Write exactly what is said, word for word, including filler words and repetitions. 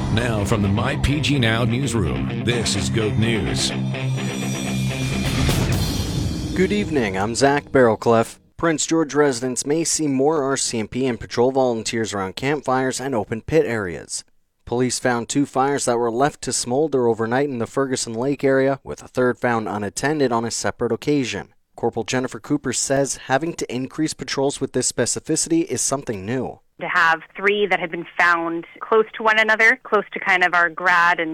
Now from the My P G Now newsroom, this is Goat News. Good evening, I'm Zach Barrelcliff. Prince George residents may see more R C M P and patrol volunteers around campfires and open pit areas. Police found two fires that were left to smolder overnight in the Ferguson Lake area, with a third found unattended on a separate occasion. Corporal Jennifer Cooper says having to increase patrols with this specificity is something new. To have three that had been found close to one another, close to kind of our grad and